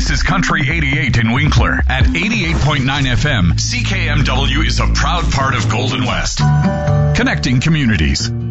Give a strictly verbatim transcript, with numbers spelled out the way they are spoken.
This is Country eighty-eight in Winkler. At eighty-eight point nine F M, C K M W is a proud part of Golden West. Connecting communities.